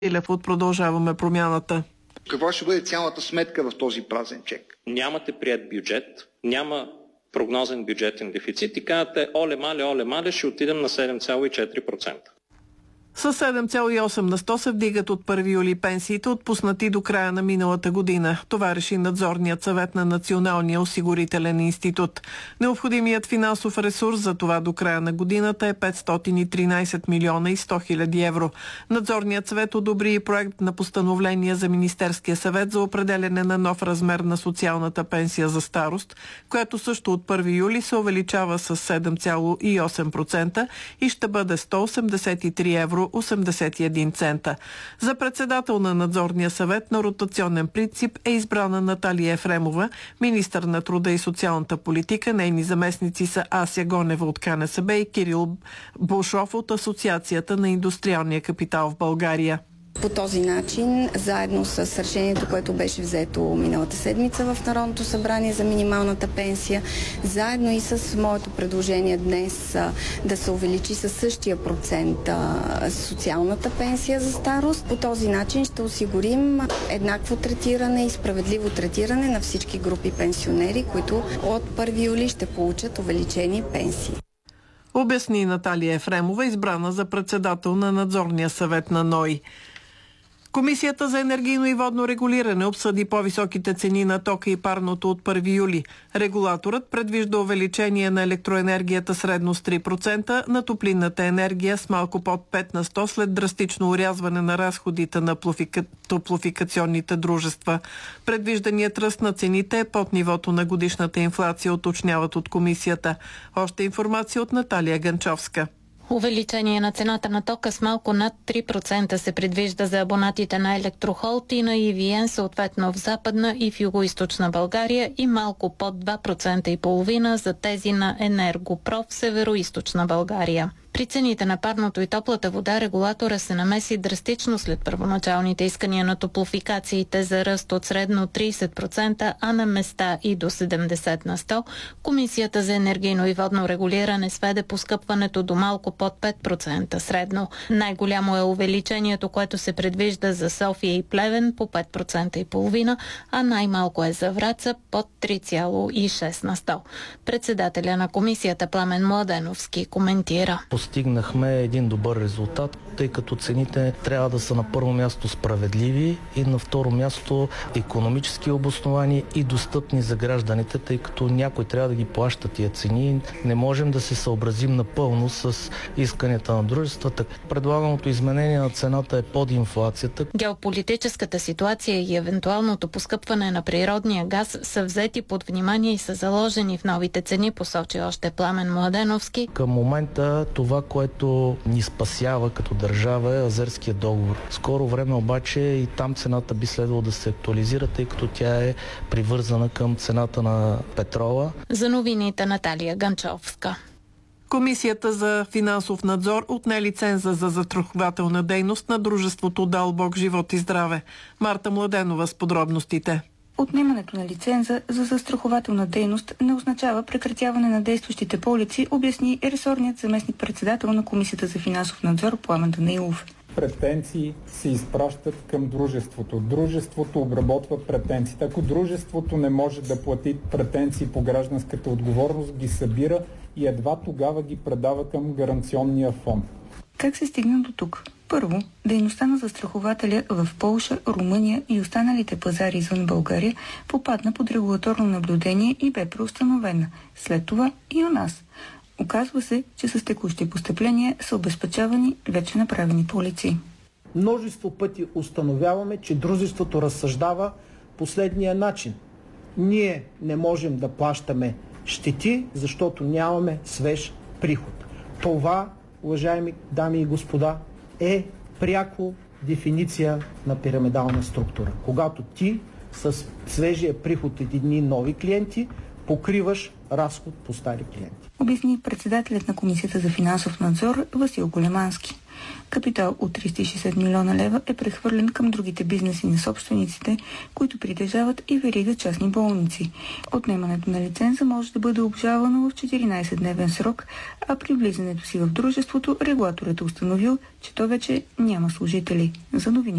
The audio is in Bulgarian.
Илев от Продължаваме промяната. Каква ще бъде цялата сметка в този празен чек? Нямате приет бюджет, няма прогнозен бюджетен дефицит и казвате оле мале, ще отидем на 7,4%. С 7,8 на 100 се вдигат от 1 юли пенсиите, отпуснати до края на миналата година. Това реши надзорният съвет на Националния осигурителен институт. Необходимият финансов ресурс за това до края на годината е 513 милиона и 100 хиляди евро. Надзорният съвет одобри и проект на постановление за Министерския съвет за определяне на нов размер на социалната пенсия за старост, която също от 1 юли се увеличава с 7,8% и ще бъде 183 евро 81 цента. За председател на надзорния съвет на ротационен принцип е избрана Наталия Ефремова, министър на труда и социалната политика. Нейни заместници са Ася Гонева от КНСБ и Кирил Бушов от Асоциацията на индустриалния капитал в България. По този начин, заедно с решението, което беше взето миналата седмица в Народното събрание за минималната пенсия, заедно и с моето предложение днес да се увеличи със същия процент социалната пенсия за старост, по този начин ще осигурим еднакво третиране и справедливо третиране на всички групи пенсионери, които от 1 юли ще получат увеличени пенсии. Обясни Наталия Ефремова, избрана за председател на надзорния съвет на НОИ. Комисията за енергийно и водно регулиране обсъди по-високите цени на тока и парното от 1 юли. Регулаторът предвижда увеличение на електроенергията средно с 3%, на топлинната енергия с малко под 5 на 100 след драстично урязване на разходите на топлофикационните дружества. Предвижданият ръст на цените е под нивото на годишната инфлация, уточняват от комисията. Още информация от Наталия Ганчовска. Увеличение на цената на тока с малко над 3% се предвижда за абонатите на Електрохолд и на EVN, съответно в Западна и в Югоизточна България, и малко под 2,5% за тези на Енергопроф в Североизточна България. При цените на парното и топлата вода регулатора се намеси драстично след първоначалните искания на топлофикациите за ръст от средно 30%, а на места и до 70 на 100. Комисията за енергийно и водно регулиране сведе поскъпването до малко под 5% средно. Най-голямо е увеличението, което се предвижда за София и Плевен по 5,5%, а най-малко е за Враца под 3,6 на 100. Председателя на комисията Пламен Младеновски коментира. Постигнахме един добър резултат, тъй като цените трябва да са на първо място справедливи и на второ място икономически обосновани и достъпни за гражданите, тъй като някой трябва да ги плаща тия цени. Не можем да се съобразим напълно с исканията на дружествата. Предлаганото изменение на цената е под инфлацията. Геополитическата ситуация и евентуалното поскъпване на природния газ са взети под внимание и са заложени в новите цени, посочи още Пламен Младеновски. Към момента това, което ни спасява като държава, е Азерския договор. Скоро време обаче и там цената би следвало да се актуализира, тъй като тя е привързана към цената на петрола. За новините Наталия Ганчовска. Комисията за финансов надзор отне лиценза за застрахователна дейност на дружеството Дал Бог живот и здраве. Марта Младенова с подробностите. Отнемането на лиценза за застрахователна дейност не означава прекратяване на действащите полици, обясни ресорният заместник-председател на Комисията за финансов надзор Пламен Данаилов. Претенции се изпращат към дружеството. Дружеството обработва претенциите. Ако дружеството не може да плати претенции по гражданската отговорност, ги събира и едва тогава ги предава към гаранционния фонд. Как се стигна до тук? Първо, дейността на застрахователя в Полша, Румъния и останалите пазари извън България попадна под регулаторно наблюдение и бе преустановена. След това и у нас. Оказва се, че с текущи постъпления са обезпечавани вече направени полици. Множество пъти установяваме, че дружеството разсъждава последния начин. Ние не можем да плащаме щети, защото нямаме свеж приход. Това, уважаеми дами и господа, е пряко дефиниция на пирамидална структура. Когато ти с свежия приход от едни нови клиенти покриваш разход по стари клиенти. Обясни председателят на Комисията за финансов надзор Васил Големански. Капитал от 360 милиона лева е прехвърлен към другите бизнеси на собствениците, които притежават и верига частни болници. Отнемането на лиценза може да бъде обжалвано в 14-дневен срок, а при влизането си в дружеството регулаторът е установил, че то вече няма служители. За новини